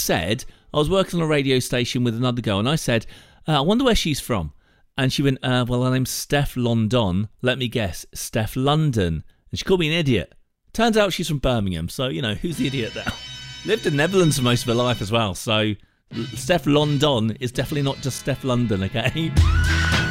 said, I was working on a radio station with another girl, and I said, I wonder where she's from. And she went, well, her name's Steph London. Let me guess, Steph London. And she called me an idiot. Turns out she's from Birmingham, so, who's the idiot there? Lived in the Netherlands for most of her life as well, so Steph London is definitely not just Steph London, okay?